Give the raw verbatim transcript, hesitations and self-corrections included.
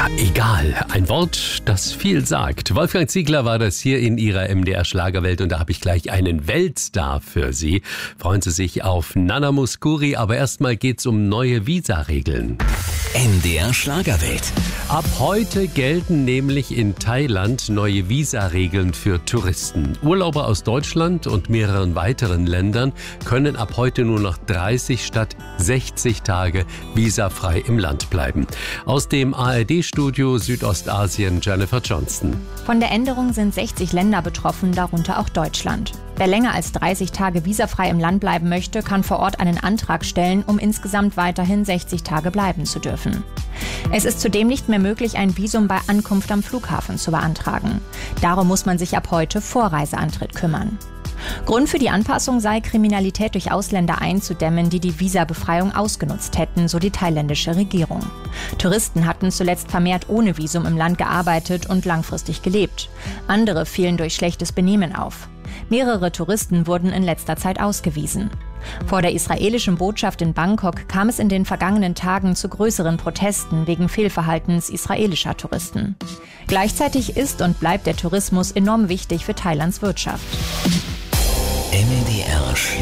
Ja, egal. Ein Wort, das viel sagt. Wolfgang Ziegler war das hier in Ihrer M D R Schlagerwelt und da habe ich gleich einen Weltstar für Sie. Freuen Sie sich auf Nana Mouskouri, aber erstmal geht's um neue Visa-Regeln. M D R Schlagerwelt. Ab heute gelten nämlich in Thailand neue Visa-Regeln für Touristen. Urlauber aus Deutschland und mehreren weiteren Ländern können ab heute nur noch dreißig statt sechzig Tage visafrei im Land bleiben. Aus dem A R D-Studio Südostasien Jennifer Johnston. Von der Änderung sind sechzig Länder betroffen, darunter auch Deutschland. Wer länger als dreißig Tage visafrei im Land bleiben möchte, kann vor Ort einen Antrag stellen, um insgesamt weiterhin sechzig Tage bleiben zu dürfen. Es ist zudem nicht mehr möglich, ein Visum bei Ankunft am Flughafen zu beantragen. Darum muss man sich ab heute vor Reiseantritt kümmern. Grund für die Anpassung sei, Kriminalität durch Ausländer einzudämmen, die die Visabefreiung ausgenutzt hätten, so die thailändische Regierung. Touristen hatten zuletzt vermehrt ohne Visum im Land gearbeitet und langfristig gelebt. Andere fielen durch schlechtes Benehmen auf. Mehrere Touristen wurden in letzter Zeit ausgewiesen. Vor der israelischen Botschaft in Bangkok kam es in den vergangenen Tagen zu größeren Protesten wegen Fehlverhaltens israelischer Touristen. Gleichzeitig ist und bleibt der Tourismus enorm wichtig für Thailands Wirtschaft. M D R